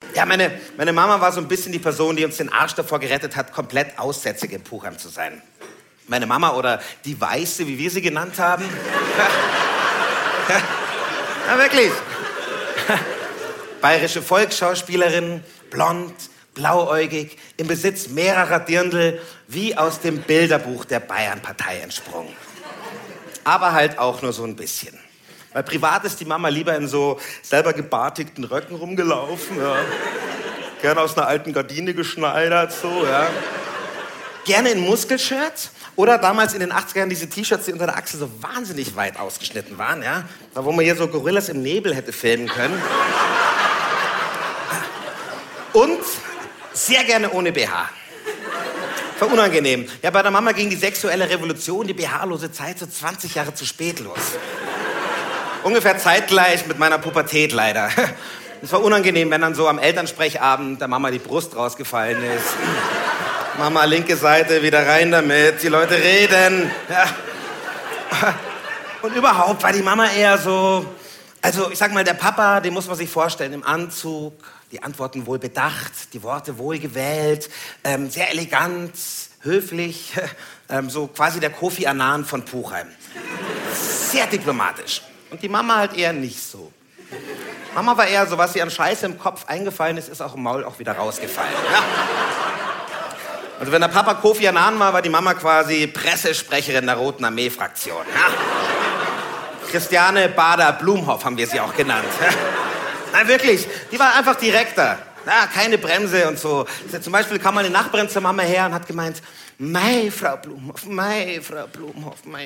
Ja, meine Mama war so ein bisschen die Person, die uns den Arsch davor gerettet hat, komplett aussätzig in Puchheim zu sein. Meine Mama oder die Weiße, wie wir sie genannt haben. Ja, wirklich. Bayerische Volksschauspielerin, blond, blauäugig, im Besitz mehrerer Dirndl, wie aus dem Bilderbuch der Bayernpartei entsprungen. Aber halt auch nur so ein bisschen. Weil privat ist die Mama lieber in so selber gebartigten Röcken rumgelaufen, ja. Gerne aus einer alten Gardine geschneidert, so, ja. Gerne in Muskelshirts oder damals in den 80ern diese T-Shirts, die unter der Achse so wahnsinnig weit ausgeschnitten waren, ja. Da, wo man hier so Gorillas im Nebel hätte filmen können. Und sehr gerne ohne BH. War unangenehm. Ja, bei der Mama ging die sexuelle Revolution, die BH-lose Zeit, so 20 Jahre zu spät los. Ungefähr zeitgleich mit meiner Pubertät leider. Es war unangenehm, wenn dann so am Elternsprechabend der Mama die Brust rausgefallen ist. Mama, linke Seite, wieder rein damit, die Leute reden. Ja. Und überhaupt war die Mama eher so, also ich sag mal, der Papa, den muss man sich vorstellen, im Anzug, die Antworten wohl bedacht, die Worte wohl gewählt, sehr elegant, höflich, so quasi der Kofi Annan von Puchheim. Sehr diplomatisch. Und die Mama halt eher nicht so. Mama war eher so, was ihr an Scheiße im Kopf eingefallen ist, ist auch im Maul auch wieder rausgefallen. Ja? Also wenn der Papa Kofi Annan war die Mama quasi Pressesprecherin der Roten Armee-Fraktion. Ja? Christiane Bader-Blumhoff haben wir sie auch genannt. Ja? Nein, wirklich, die war einfach direkter. Ja, keine Bremse und so. Zum Beispiel kam mal eine Nachbarin zur Mama her und hat gemeint, Mei, Frau Blumhoff, mei, Frau Blumhoff, mei.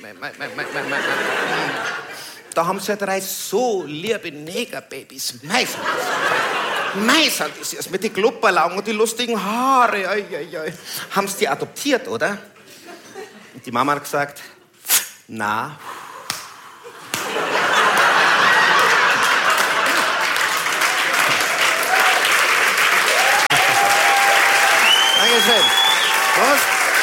Da haben sie ja 3 so liebe Negerbabys. Mei, sagt sie es mit den Klupperlaugen und die lustigen Haare. Ei. Haben sie die adoptiert, oder? Und die Mama hat gesagt, na. Dankeschön. Prost.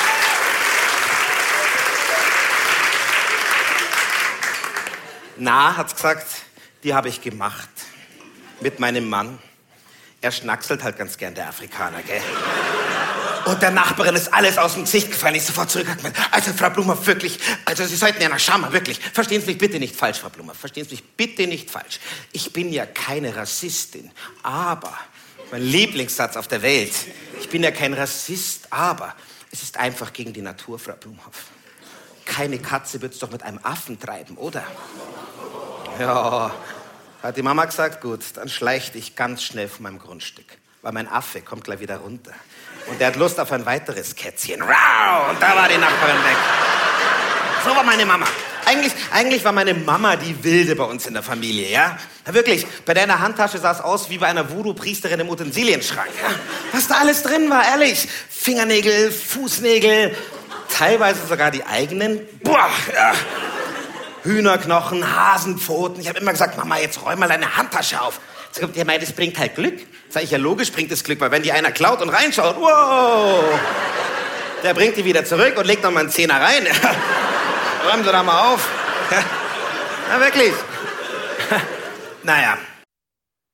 Na, hat's gesagt, die habe ich gemacht. Mit meinem Mann. Er schnackselt halt ganz gern, der Afrikaner, gell? Und der Nachbarin ist alles aus dem Gesicht gefallen. Ich sofort zurück. Also, Frau Blumhoff, wirklich, also Sie sollten ja nach Schama, wirklich. Verstehen Sie mich bitte nicht falsch, Frau Blumhoff. Verstehen Sie mich bitte nicht falsch. Ich bin ja keine Rassistin, aber, mein Lieblingssatz auf der Welt, ich bin ja kein Rassist, aber es ist einfach gegen die Natur, Frau Blumhoff. Keine Katze wird's doch mit einem Affen treiben, oder? Ja, hat die Mama gesagt, gut, dann schleich dich ganz schnell von meinem Grundstück. Weil mein Affe kommt gleich wieder runter. Und der hat Lust auf ein weiteres Kätzchen. Rau! Und da war die Nachbarin weg. So war meine Mama. Eigentlich war meine Mama die Wilde bei uns in der Familie, ja? Ja, wirklich, bei der in der Handtasche sah es aus wie bei einer Voodoo-Priesterin im Utensilienschrank. Ja? Was da alles drin war, ehrlich. Fingernägel, Fußnägel, teilweise sogar die eigenen. Boah, ja. Hühnerknochen, Hasenpfoten. Ich habe immer gesagt, Mama, jetzt räum mal deine Handtasche auf. Der meint, das bringt halt Glück. Sag ich, ja logisch bringt es Glück, weil wenn die einer klaut und reinschaut, wow, der bringt die wieder zurück und legt noch mal einen Zehner rein. Räumen Sie da mal auf. Ja, wirklich. Naja,